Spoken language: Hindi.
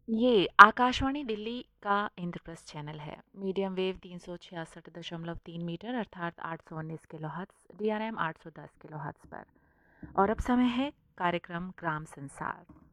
ये आकाशवाणी दिल्ली का इंद्रप्रस्थ चैनल है। मीडियम वेव 366.3 मीटर अर्थात 819 किलोहर्ट्ज़, DRM 810 किलोहर्ट्ज़ पर। और अब समय है कार्यक्रम ग्राम संसार।